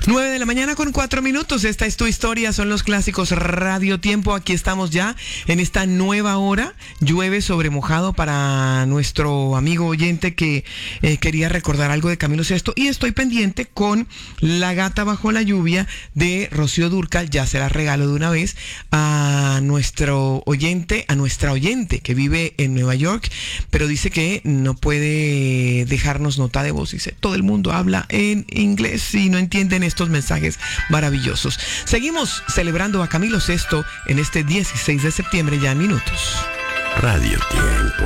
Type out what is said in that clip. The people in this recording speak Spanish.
9 de la mañana con 4 minutos. Esta es tu historia, son los clásicos Radio Tiempo. Aquí estamos ya en esta nueva hora. Llueve sobre mojado para nuestro amigo oyente que quería recordar algo de Camilo Sesto. Y estoy pendiente con La Gata Bajo la Lluvia de Rocío Dúrcal. Ya se la regalo de una vez a nuestro oyente, a nuestra oyente que vive en Nueva York, pero dice que no puede dejarnos nota de voz. Dice, todo el mundo habla en inglés y no entienden estos mensajes maravillosos. Seguimos celebrando a Camilo Sesto en este 16 de septiembre, ya en minutos. Radio Tiempo.